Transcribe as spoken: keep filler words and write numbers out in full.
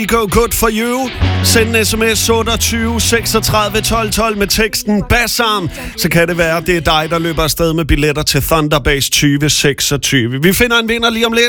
Go good for you. Send en sms otteogtyve seksogtredive tolv tolv med teksten Bassarm. Så kan det være, det er dig, der løber afsted med billetter til Thunderbase tyve seksogtyve. Vi finder en vinder lige om lidt.